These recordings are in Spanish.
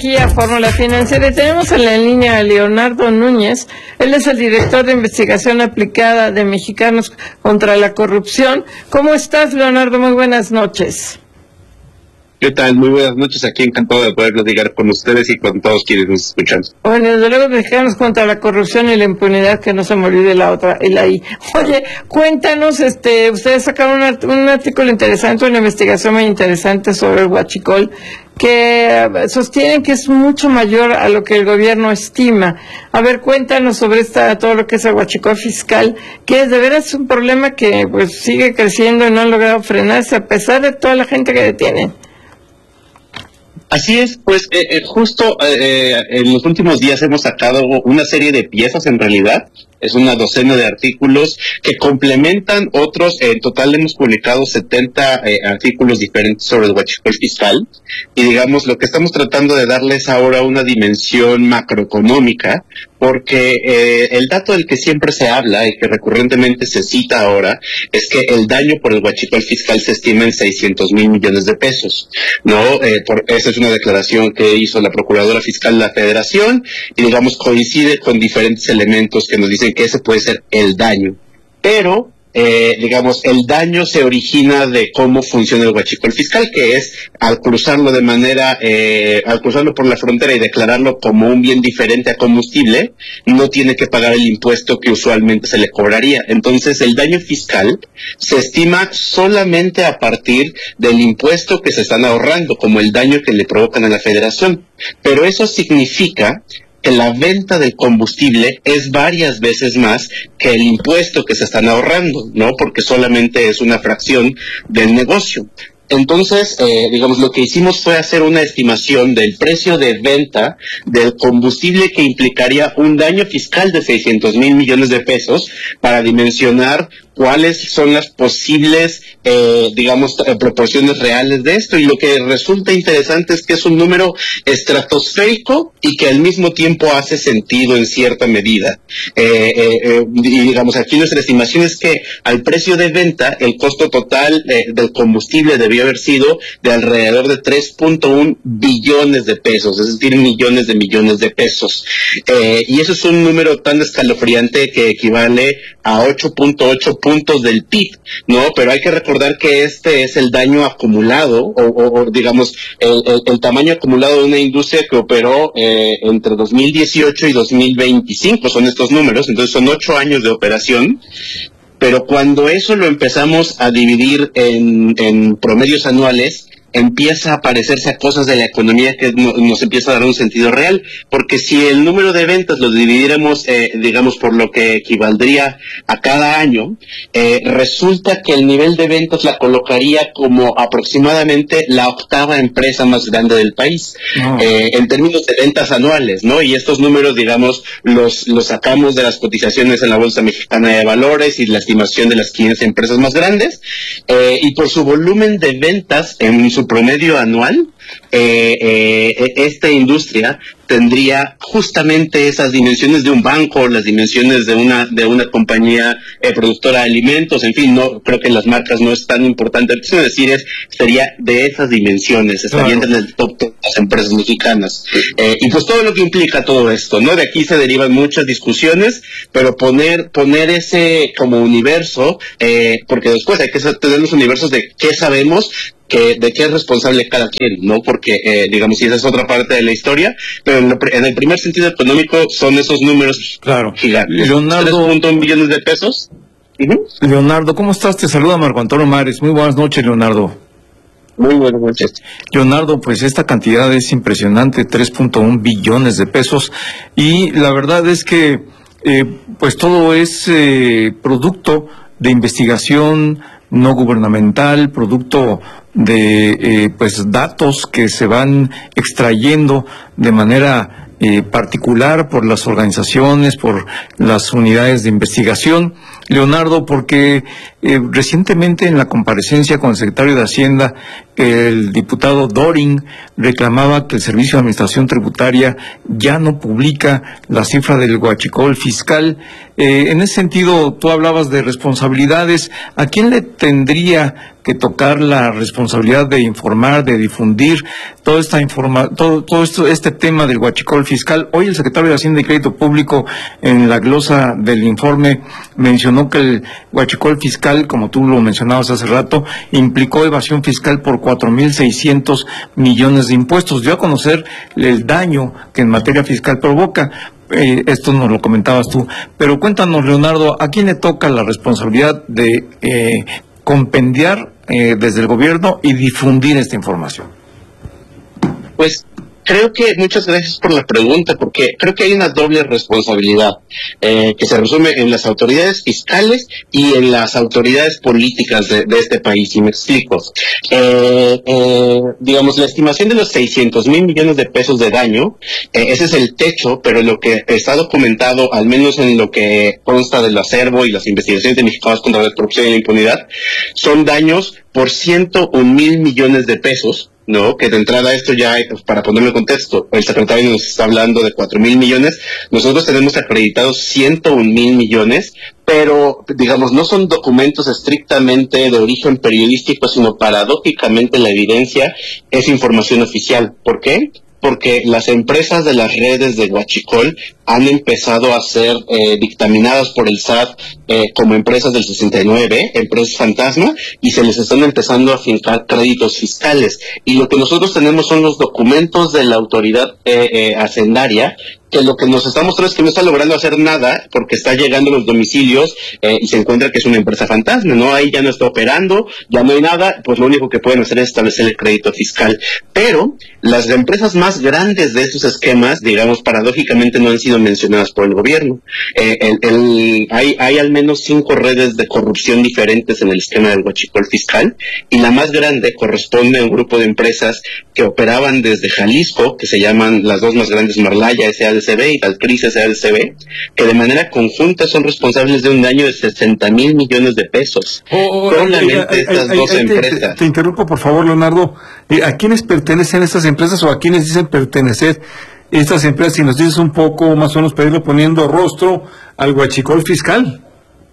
aquí a Fórmula Financiera y tenemos en la línea a Leonardo Núñez. Él es el director de investigación aplicada de Mexicanos contra la Corrupción. ¿Cómo estás, Leonardo? Muy buenas noches. ¿Qué tal? Muy buenas noches. Aquí encantado de poder platicar con ustedes y con todos quienes nos escuchan. Bueno, desde luego Mexicanos contra la Corrupción y la Impunidad, que no se me olvide la otra, y la I. Oye, cuéntanos, ustedes sacaron un artículo interesante, una investigación muy interesante sobre el huachicol, que sostienen que es mucho mayor a lo que el gobierno estima. A ver, cuéntanos sobre todo lo que es el huachicol fiscal, que es de veras un problema que pues sigue creciendo y no han logrado frenarse a pesar de toda la gente que detienen. Así es, pues justo en los últimos días hemos sacado una serie de piezas, en realidad, es una docena de artículos que complementan otros. En total hemos publicado 70 artículos diferentes sobre el huachicol fiscal, y digamos lo que estamos tratando de darles ahora una dimensión macroeconómica, porque el dato del que siempre se habla y que recurrentemente se cita ahora es que el daño por el huachicol fiscal se estima en 600,000 millones de pesos, ¿no? Esa es una declaración que hizo la Procuradora Fiscal de la Federación, y digamos coincide con diferentes elementos que nos dicen que ese puede ser el daño. Pero digamos, el daño se origina de cómo funciona el huachicol fiscal, que es al cruzarlo al cruzarlo por la frontera y declararlo como un bien diferente a combustible, no tiene que pagar el impuesto que usualmente se le cobraría. Entonces, el daño fiscal se estima solamente a partir del impuesto que se están ahorrando, como el daño que le provocan a la Federación. Pero eso significa que la venta del combustible es varias veces más que el impuesto que se están ahorrando, ¿no? Porque solamente es una fracción del negocio. Entonces, digamos, lo que hicimos fue hacer una estimación del precio de venta del combustible que implicaría un daño fiscal de 600,000 millones de pesos para dimensionar cuáles son las posibles, proporciones reales de esto. Y lo que resulta interesante es que es un número estratosférico y que al mismo tiempo hace sentido en cierta medida. Y digamos, aquí nuestra estimación es que al precio de venta, el costo total del combustible debió haber sido de alrededor de 3.1 billones de pesos, es decir, millones de pesos. Y eso es un número tan escalofriante que equivale a 8.8 puntos del PIB, ¿no? Pero hay que recordar que este es el daño acumulado, o digamos, el tamaño acumulado de una industria que operó entre 2018 y 2025, son estos números, entonces son 8 años de operación. Pero cuando eso lo empezamos a dividir en promedios anuales, empieza a parecerse a cosas de la economía que nos empieza a dar un sentido real, porque si el número de ventas lo dividiéramos, por lo que equivaldría a cada año, resulta que el nivel de ventas la colocaría como aproximadamente la 8ª empresa más grande del país, en términos de ventas anuales, ¿no? Y estos números, digamos, los sacamos de las cotizaciones en la Bolsa Mexicana de Valores y la estimación de las 15 empresas más grandes, y por su volumen de ventas en su promedio anual, esta industria tendría justamente esas dimensiones de un banco, las dimensiones de una compañía productora de alimentos, en fin, no creo que las marcas no es tan importante, lo que quiero decir sería de esas dimensiones, estarían en el top de las empresas mexicanas. Y pues todo lo que implica todo esto, ¿no? De aquí se derivan muchas discusiones, pero poner ese como universo, porque después hay que tener los universos de qué sabemos, de qué es responsable cada quien, ¿no? Porque, y esa es otra parte de la historia, pero en el primer sentido económico son esos números gigantes. Leonardo, 3.1 billones de pesos. Leonardo, ¿cómo estás? Te saluda Marco Antonio Mares. Muy buenas noches, Leonardo. Muy buenas noches. Leonardo, pues esta cantidad es impresionante, 3.1 billones de pesos, y la verdad es que, pues todo es producto de investigación no gubernamental, producto de datos que se van extrayendo de manera particular por las organizaciones, por las unidades de investigación. Leonardo, porque recientemente en la comparecencia con el secretario de Hacienda el diputado Doring reclamaba que el Servicio de Administración Tributaria ya no publica la cifra del huachicol fiscal. En ese sentido, tú hablabas de responsabilidades. ¿A quién le tendría que tocar la responsabilidad de informar, de difundir todo este tema del huachicol fiscal? Hoy el secretario de Hacienda y Crédito Público, en la glosa del informe, mencionó que el huachicol fiscal, como tú lo mencionabas hace rato, implicó evasión fiscal por 4.600 millones de impuestos. Dio a conocer el daño que en materia fiscal provoca. Esto nos lo comentabas tú, pero cuéntanos, Leonardo, ¿a quién le toca la responsabilidad de compendiar desde el gobierno y difundir esta información? Pues creo que, muchas gracias por la pregunta, porque creo que hay una doble responsabilidad que se resume en las autoridades fiscales y en las autoridades políticas de este país, y me explico. Digamos, la estimación de los 600,000 millones de pesos de daño, ese es el techo, pero lo que está documentado, al menos en lo que consta del acervo y las investigaciones de Mexicanos contra la Corrupción y la Impunidad, son daños por 101,000 millones de pesos, ¿no? Que de entrada esto ya, para ponerlo en contexto, el secretario nos está hablando de 4,000 millones, nosotros tenemos acreditados 101,000 millones, pero, digamos, no son documentos estrictamente de origen periodístico, sino paradójicamente la evidencia es información oficial. ¿Por qué? Porque las empresas de las redes de huachicol han empezado a ser dictaminadas por el SAT como empresas del 69, empresas fantasma, y se les están empezando a fincar créditos fiscales. Y lo que nosotros tenemos son los documentos de la autoridad hacendaria, que lo que nos está mostrando es que no está logrando hacer nada porque está llegando a los domicilios y se encuentra que es una empresa fantasma, ¿no? Ahí ya no está operando, ya no hay nada, pues lo único que pueden hacer es establecer el crédito fiscal. Pero las empresas más grandes de estos esquemas, digamos, paradójicamente no han sido mencionadas por el gobierno. Hay al menos 5 redes de corrupción diferentes en el esquema del huachicol fiscal, y la más grande corresponde a un grupo de empresas que operaban desde Jalisco, que se llaman las dos más grandes, Marlaya SADCB y Talcris SADCB, que de manera conjunta son responsables de un daño de 60,000 millones de pesos. Solamente estas dos empresas. Te interrumpo, por favor, Leonardo. ¿A quiénes pertenecen estas empresas o a quiénes dicen pertenecer estas empresas? Si nos dices un poco, más o menos, para irlo poniendo rostro al huachicol fiscal.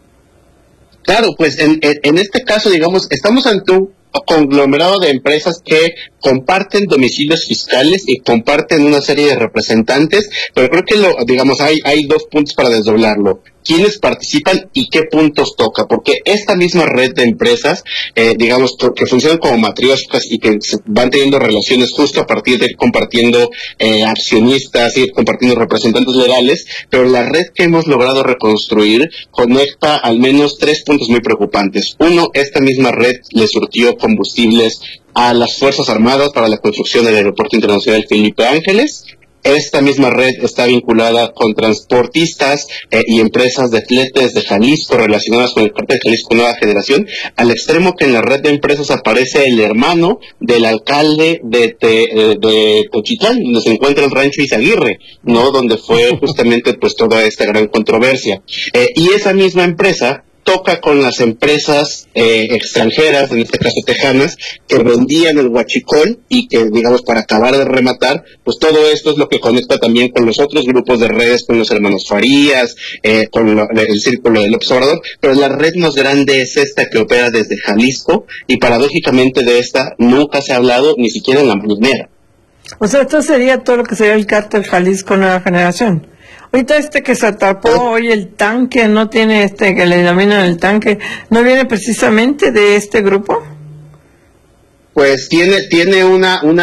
Claro, pues en este caso, digamos, estamos ante un conglomerado de empresas que comparten domicilios fiscales y comparten una serie de representantes, pero creo que digamos hay 2 puntos para desdoblarlo. ¿Quiénes participan y qué puntos toca? Porque esta misma red de empresas, digamos, que funcionan como matrioscas y que van teniendo relaciones justo a partir de ir compartiendo accionistas, ir compartiendo representantes legales, pero la red que hemos logrado reconstruir conecta al menos 3 puntos muy preocupantes. Uno, esta misma red le surtió combustibles a las Fuerzas Armadas para la construcción del Aeropuerto Internacional Felipe Ángeles. Esta misma red está vinculada con transportistas y empresas de fletes de Jalisco relacionadas con el cártel de Jalisco Nueva Generación, al extremo que en la red de empresas aparece el hermano del alcalde de Tochitlán, donde se encuentra el rancho Izaguirre, ¿no? Donde fue justamente pues toda esta gran controversia. Y esa misma empresa toca con las empresas extranjeras, en este caso tejanas, que vendían el huachicol y que, digamos, para acabar de rematar, pues todo esto es lo que conecta también con los otros grupos de redes, con los hermanos Farías, con el círculo de López Obrador, pero la red más grande es esta que opera desde Jalisco, y paradójicamente de esta nunca se ha hablado, ni siquiera en la mañanera. O sea, esto sería todo lo que sería el cártel Jalisco Nueva Generación. Ahorita que se atrapó hoy el tanque, no tiene que le denominan el tanque, ¿no viene precisamente de este grupo? Pues tiene una